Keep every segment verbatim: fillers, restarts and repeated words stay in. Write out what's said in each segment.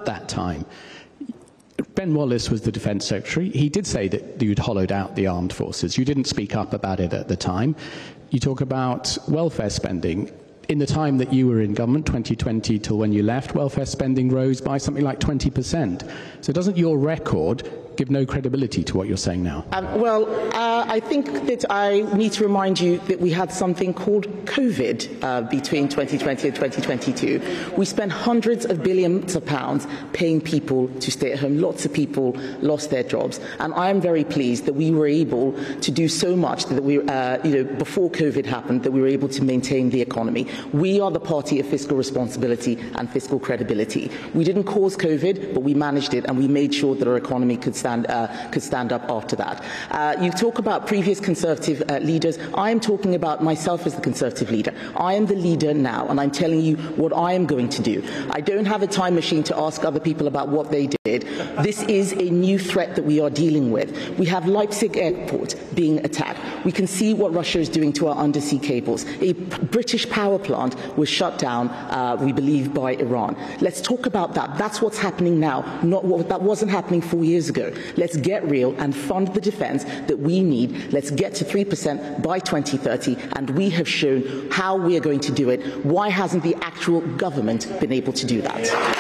that time. Ben Wallace was the Defence Secretary. He did say that you'd hollowed out the armed forces. You didn't speak up about it at the time. You talk about welfare spending. In the time that you were in government, twenty twenty till when you left, welfare spending rose by something like twenty percent. So doesn't your record give no credibility to what you're saying now? Um, well, uh, I think that I need to remind you that we had something called COVID uh, between twenty twenty and twenty twenty-two. We spent hundreds of billions of pounds paying people to stay at home. Lots of people lost their jobs. And I am very pleased that we were able to do so much that we, uh, you know, before COVID happened, that we were able to maintain the economy. We are the party of fiscal responsibility and fiscal credibility. We didn't cause COVID, but we managed it, and we made sure that our economy could stand, uh, could stand up after that. Uh, you talk about previous Conservative uh, leaders. I am talking about myself as the Conservative leader. I am the leader now, and I'm telling you what I am going to do. I don't have a time machine to ask other people about what they did. This is a new threat that we are dealing with. We have Leipzig Airport being attacked. We can see what Russia is doing to our undersea cables. A British power plant was shut down, uh, we believe, by Iran. Let's talk about that. That's what's happening now, not what that wasn't happening four years ago. Let's get real and fund the defence that we need. Let's get to three percent by twenty thirty, and we have shown how we are going to do it. Why hasn't the actual government been able to do that?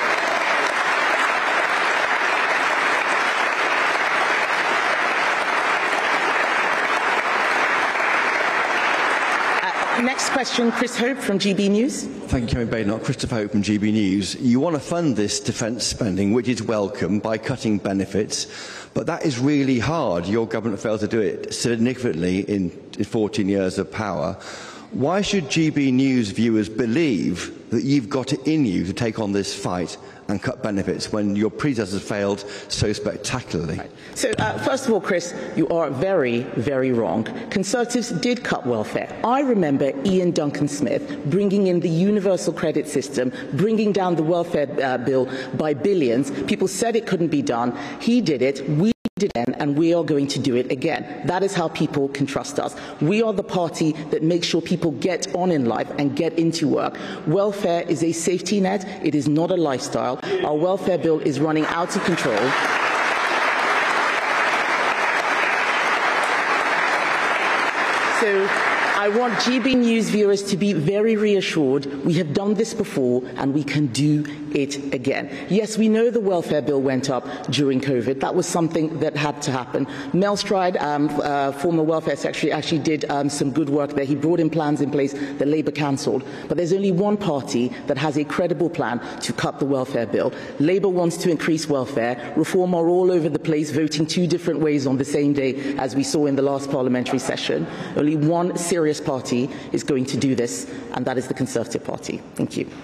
Next question, Chris Hope from G B News. Thank you, Karen Badenoch. Christopher Hope from G B News. You want to fund this defence spending, which is welcome, by cutting benefits, but that is really hard. Your government failed to do it significantly in fourteen years of power. Why should G B News viewers believe that you've got it in you to take on this fight and cut benefits when your predecessors failed so spectacularly? Right. So, uh, first of all, Chris, you are very, very wrong. Conservatives did cut welfare. I remember Ian Duncan Smith bringing in the universal credit system, bringing down the welfare uh, bill by billions. People said it couldn't be done. He did it. We did it then, and we are going to do it again. That is how people can trust us. We are the party that makes sure people get on in life and get into work. Welfare is a safety net. It is not a lifestyle. Our welfare bill is running out of control. So I want G B News viewers to be very reassured. We have done this before, and we can do it again. Yes, we know the welfare bill went up during COVID. That was something that had to happen. Mel Stride, um, uh, former welfare secretary, actually did um, some good work there. He brought in plans in place that Labour cancelled. But there's only one party that has a credible plan to cut the welfare bill. Labour wants to increase welfare. Reform are all over the place, voting two different ways on the same day, as we saw in the last parliamentary session. Only one serious party is going to do this, and that is the Conservative Party. Thank you.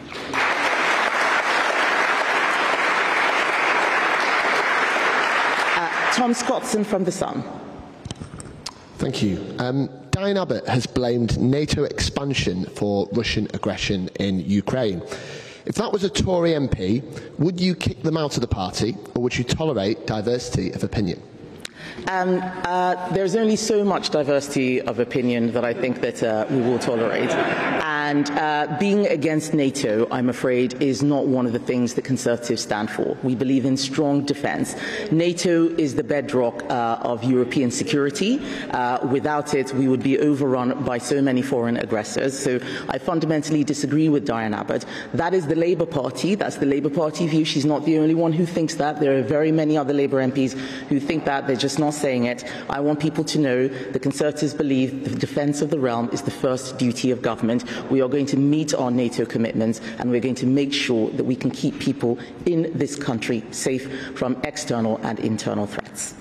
Uh, Tom Scottson from The Sun. Thank you. Um, Diane Abbott has blamed NATO expansion for Russian aggression in Ukraine. If that was a Tory M P, would you kick them out of the party, or would you tolerate diversity of opinion? Um, uh, there's only so much diversity of opinion that I think that uh, we will tolerate. And uh, being against NATO, I'm afraid, is not one of the things that Conservatives stand for. We believe in strong defence. NATO is the bedrock uh, of European security. Uh, without it, we would be overrun by so many foreign aggressors. So I fundamentally disagree with Diane Abbott. That is the Labour Party. That's the Labour Party view. She's not the only one who thinks that. There are very many other Labour M Ps who think that. They're just not saying it. I want people to know the Conservatives believe the defence of the realm is the first duty of government. We are going to meet our NATO commitments, and we're going to make sure that we can keep people in this country safe from external and internal threats.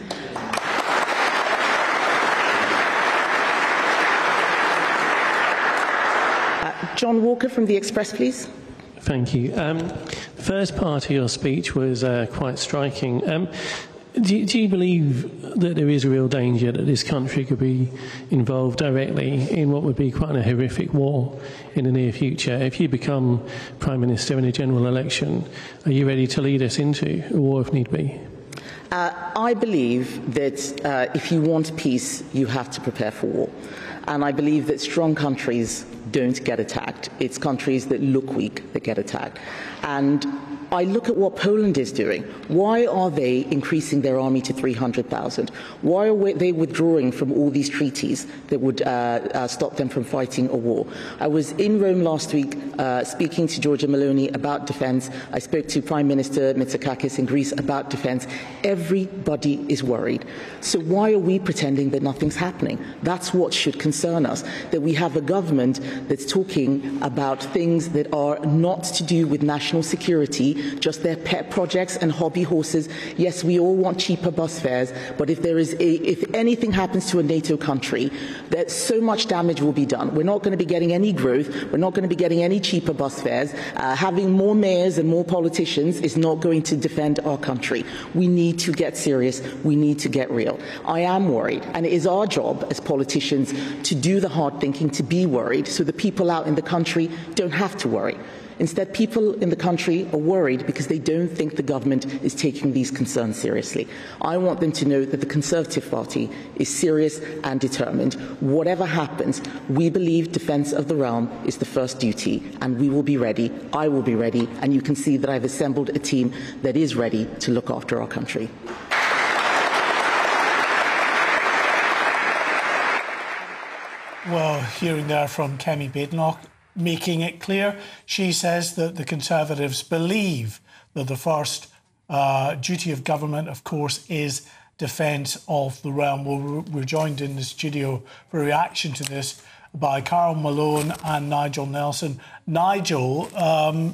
Uh, John Walker from The Express, please. Thank you. Um, the first part of your speech was uh, quite striking. Um, Do, do you believe that there is a real danger that this country could be involved directly in what would be quite a horrific war in the near future? If you become Prime Minister in a general election, are you ready to lead us into a war if need be? Uh, I believe that uh, if you want peace, you have to prepare for war. And I believe that strong countries don't get attacked. It's countries that look weak that get attacked. And I look at what Poland is doing. Why are they increasing their army to three hundred thousand? Why are they withdrawing from all these treaties that would uh, uh, stop them from fighting a war? I was in Rome last week uh, speaking to Giorgia Meloni about defence. I spoke to Prime Minister Mitsotakis in Greece about defence. Everybody is worried. So why are we pretending that nothing's happening? That's what should concern us, that we have a government that's talking about things that are not to do with national security, just their pet projects and hobby horses. Yes, we all want cheaper bus fares, but if there is a, if anything happens to a NATO country, that so much damage will be done. We're not going to be getting any growth. We're not going to be getting any cheaper bus fares. Uh, having more mayors and more politicians is not going to defend our country. We need to get serious. We need to get real. I am worried, and it is our job as politicians to do the hard thinking, to be worried, so the people out in the country don't have to worry. Instead, people in the country are worried because they don't think the government is taking these concerns seriously. I want them to know that the Conservative Party is serious and determined. Whatever happens, we believe defence of the realm is the first duty, and we will be ready. I will be ready, and you can see that I've assembled a team that is ready to look after our country. Well, hearing there from Kemi Badenoch, making it clear, she says that the Conservatives believe that the first uh, duty of government, of course, is defence of the realm. We're, we're joined in the studio for a reaction to this by Carol Malone and Nigel Nelson. Nigel, um,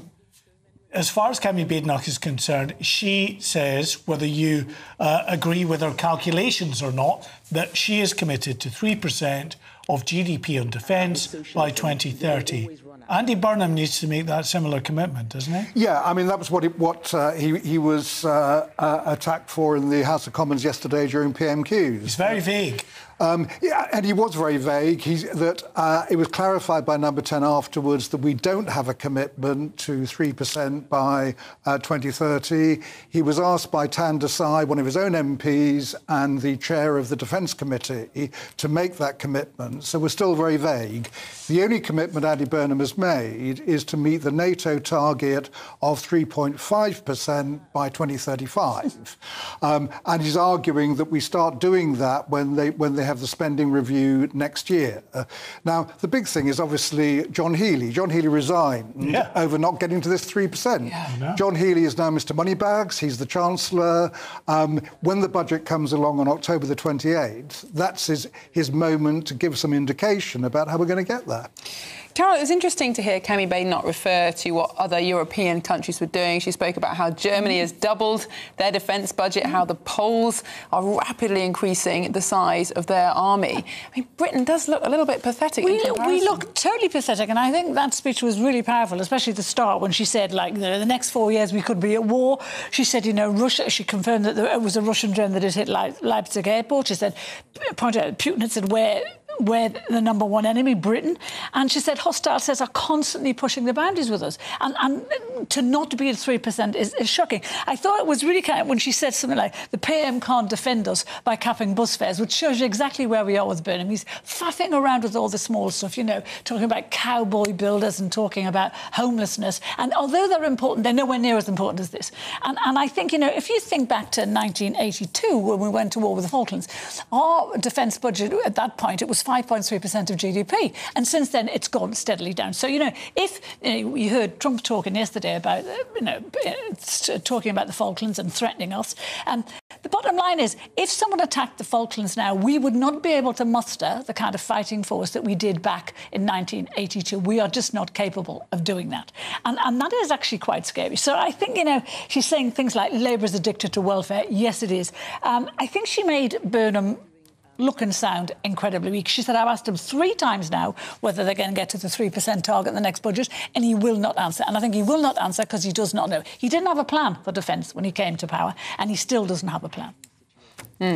as far as Kemi Badenoch is concerned, she says, whether you uh, agree with her calculations or not, that she is committed to three percent of G D P on defence by twenty thirty. Andy Burnham needs to make that similar commitment, doesn't he? Yeah, I mean, that was what, it, what uh, he, he was uh, uh, attacked for in the House of Commons yesterday during P M Qs. He's very vague. Um, yeah, and he was very vague. He's, that uh, it was clarified by Number ten afterwards that we don't have a commitment to three percent by uh, twenty thirty. He was asked by Tan Desai, one of his own M Ps and the chair of the Defence Committee, to make that commitment. So we're still very vague. The only commitment Andy Burnham has made is to meet the NATO target of three point five percent by twenty thirty-five. Um, and he's arguing that we start doing that when they, when they have the spending review next year. Uh, now, the big thing is obviously John Healey. John Healey resigned yeah. over not getting to this three percent. Yeah, no. John Healey is now Mister Moneybags. He's the Chancellor. Um, when the budget comes along on October the twenty-eighth, that's his, his moment to give some indication about how we're going to get there. Carol, it was interesting to hear Kemi Badenoch refer to what other European countries were doing. She spoke about how Germany has doubled their defence budget, how the Poles are rapidly increasing the size of their army. I mean, Britain does look a little bit pathetic we in look, comparison. we look totally pathetic, and I think that speech was really powerful, especially at the start when she said, like, you know, the next four years we could be at war. She said, you know, Russia, she confirmed that there, it was a Russian drone that had hit Leipzig airport. She said, pointed out, Putin had said, where... we're the number one enemy, Britain. And she said hostile states are constantly pushing the boundaries with us. And, and to not be at three percent is, is shocking. I thought it was really kind of when she said something like, the P M can't defend us by capping bus fares, which shows you exactly where we are with Burnham. He's faffing around with all the small stuff, you know, talking about cowboy builders and talking about homelessness. And although they're important, they're nowhere near as important as this. And, and I think, you know, if you think back to nineteen eighty-two, when we went to war with the Falklands, our defence budget at that point, it was five point three percent of G D P. And since then, it's gone steadily down. So, you know, if you know, you heard Trump talking yesterday about, you know, talking about the Falklands and threatening us, um, the bottom line is, if someone attacked the Falklands now, we would not be able to muster the kind of fighting force that we did back in nineteen eighty-two. We are just not capable of doing that. And, and that is actually quite scary. So I think, you know, she's saying things like Labour is addicted to welfare. Yes, it is. Um, I think she made Burnham look and sound incredibly weak. She said, I've asked him three times now whether they're going to get to the three percent target in the next budget, and he will not answer. And I think he will not answer because he does not know. He didn't have a plan for defence when he came to power, and he still doesn't have a plan. Mm.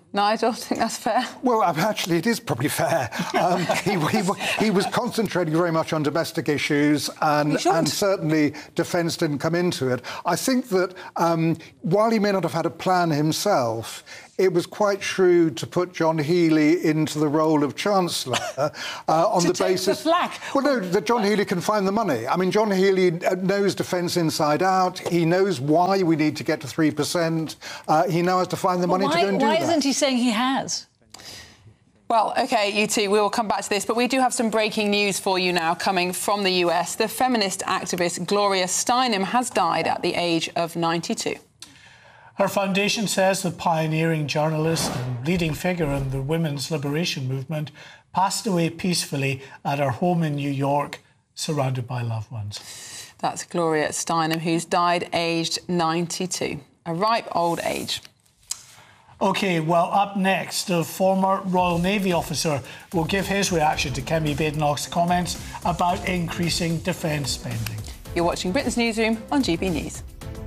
Nigel, I think that's fair. Well, actually, it is probably fair. Um, he, he, he was concentrating very much on domestic issues, and, and certainly defence didn't come into it. I think that um, while he may not have had a plan himself, it was quite shrewd to put John Healey into the role of Chancellor uh, on to the take basis... the flak. Well, no, that John Healey can find the money. I mean, John Healey knows defence inside out. He knows why we need to get to three percent. Uh, he now has to find the money why, to go and do why that. Why isn't he saying he has? Well, OK, you two, we will come back to this, but we do have some breaking news for you now coming from the U S. The feminist activist Gloria Steinem has died at the age of ninety-two. Her foundation says the pioneering journalist and leading figure in the women's liberation movement passed away peacefully at her home in New York, surrounded by loved ones. That's Gloria Steinem, who's died aged ninety-two, a ripe old age. OK, well, up next, the former Royal Navy officer will give his reaction to Kemi Badenoch's comments about increasing defence spending. You're watching Britain's Newsroom on G B News.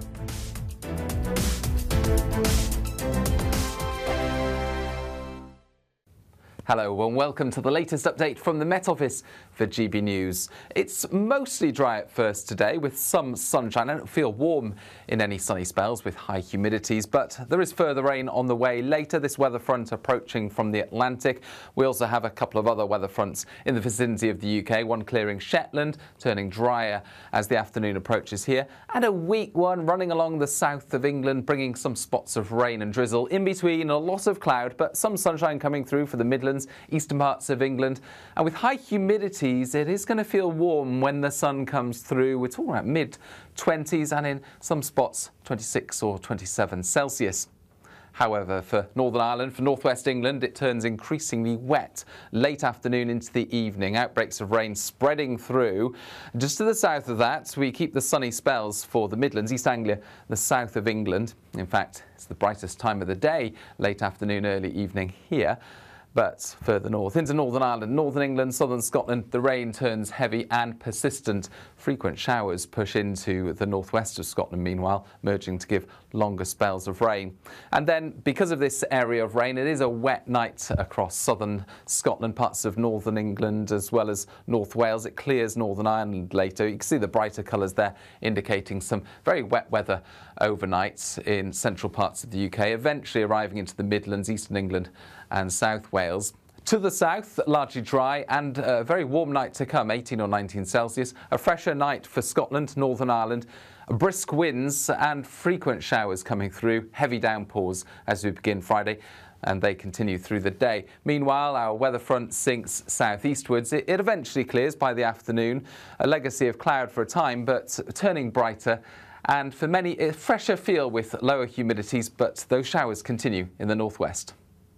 Hello and welcome to the latest update from the Met Office for G B News. It's mostly dry at first today with some sunshine and it'll feel warm in any sunny spells with high humidities, but there is further rain on the way later, this weather front approaching from the Atlantic. We also have a couple of other weather fronts in the vicinity of the U K, one clearing Shetland, turning drier as the afternoon approaches here, and a weak one running along the south of England, bringing some spots of rain and drizzle. In between, a lot of cloud, but some sunshine coming through for the Midlands, eastern parts of England, and with high humidities it is going to feel warm when the sun comes through. We're talking about mid twenties and in some spots twenty-six or twenty-seven Celsius. However, for Northern Ireland, for northwest England, it turns increasingly wet late afternoon into the evening. Outbreaks of rain spreading through. Just to the south of that, we keep the sunny spells for the Midlands, East Anglia, the south of England. In fact, it's the brightest time of the day, late afternoon, early evening here. But further north, into Northern Ireland, Northern England, Southern Scotland, the rain turns heavy and persistent. Frequent showers push into the northwest of Scotland, meanwhile, merging to give longer spells of rain. And then, because of this area of rain, it is a wet night across southern Scotland, parts of northern England, as well as North Wales. It clears Northern Ireland later. You can see the brighter colours there, indicating some very wet weather overnight in central parts of the U K, eventually arriving into the Midlands, eastern England and South Wales. To the south, largely dry and a very warm night to come, eighteen or nineteen Celsius. A fresher night for Scotland, Northern Ireland. Brisk winds and frequent showers coming through. Heavy downpours as we begin Friday, and they continue through the day. Meanwhile, our weather front sinks southeastwards. It, it eventually clears by the afternoon. A legacy of cloud for a time, but turning brighter. And for many, a fresher feel with lower humidities, but those showers continue in the northwest.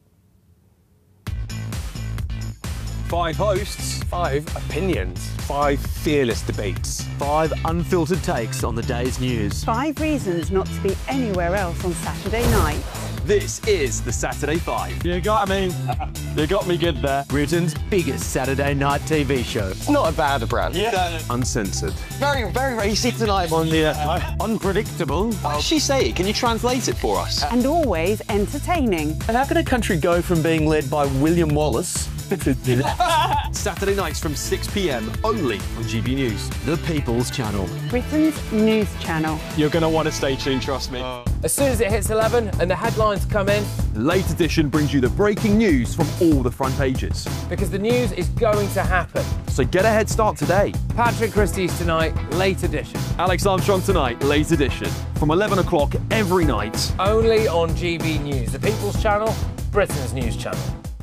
Five hosts, five opinions, five fearless debates, five unfiltered takes on the day's news. Five reasons not to be anywhere else on Saturday night. This is the Saturday Five. You got me. You got me good there. Britain's biggest Saturday night T V show. It's not a bad brand. Yeah. Uncensored. Very, very racy tonight. On the uh, unpredictable. What does she say? Can you translate it for us? And always entertaining. And how can a country go from being led by William Wallace Saturday nights from six p m only on G B News, the People's Channel. Britain's news channel. You're going to want to stay tuned, trust me. Uh. As soon as it hits eleven and the headlines come in, Late Edition brings you the breaking news from all the front pages. Because the news is going to happen. So get a head start today. Patrick Christie's tonight, Late Edition. Alex Armstrong tonight, Late Edition. From eleven o'clock every night. Only on G B News, the People's Channel, Britain's news channel.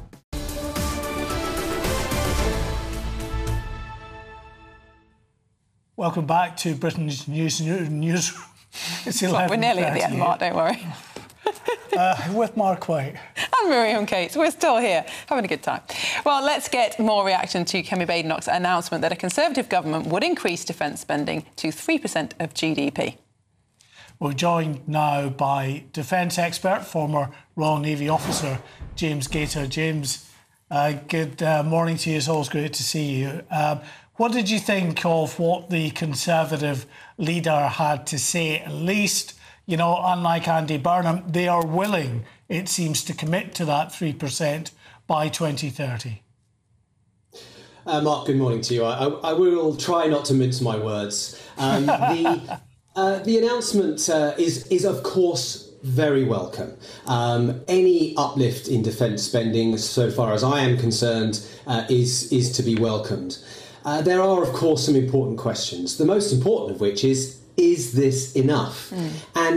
Welcome back to Britain's News News. It's We're nearly at the end, Mark, don't worry. uh, with Mark White. And Miriam Cates. We're still here, having a good time. Well, let's get more reaction to Kemi Badenoch's announcement that a Conservative government would increase defence spending to three percent of G D P. We're joined now by defence expert, former Royal Navy officer, James Gator. James, uh, good uh, morning to you. It's always great to see you. Um, What did you think of what the Conservative leader had to say? At least, you know, unlike Andy Burnham, they are willing it seems to commit to that three percent by twenty thirty. Uh, Mark, good morning to you. I, I, I will try not to mince my words. Um, the, uh, the announcement uh, is, is, of course, very welcome. Um, any uplift in defence spending, so far as I am concerned, uh, is, is to be welcomed. Uh, there are, of course, some important questions, the most important of which is, is this enough? Mm. And